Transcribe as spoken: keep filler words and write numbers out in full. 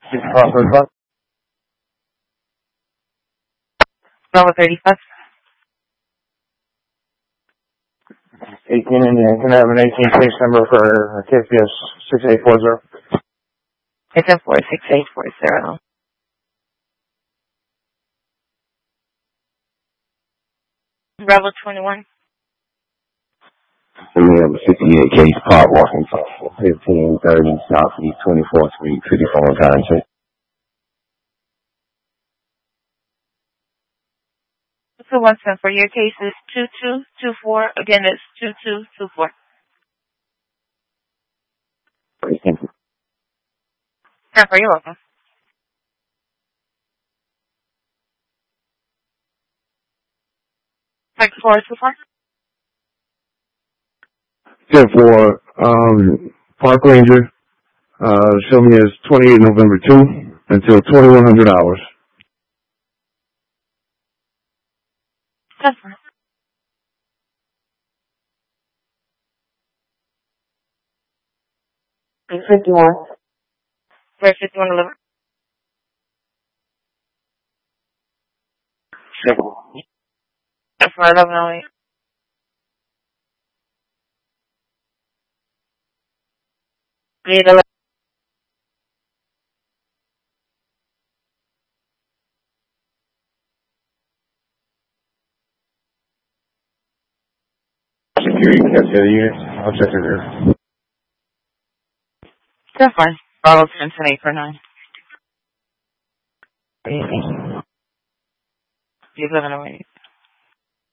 Bravo thirty-five. eighteen Indian. Can I have an eighteen case number for K P S six eight four zero? It's a four six eight four zero. Bravo twenty-one. And we have a fifty-eight case Park Washington, fifteen thirty Southeast twenty-fourth Street, fifty-four Country. So once again, for your case is two two two four. Again, it's two two two four. Thank you. Jennifer, you're welcome. Six four two four. ten four, um, Park Ranger, uh, show me as twenty-eight November two until twenty-one hundred hours. Jennifer. fifty-one. Where fifty-one eleven. Jennifer, eleven oh eight. Eight eleven. Security, can I tell you? I'll check it there. That's fine. Bravo ten ten eight four nine. Thank you. You're eleven oh eight.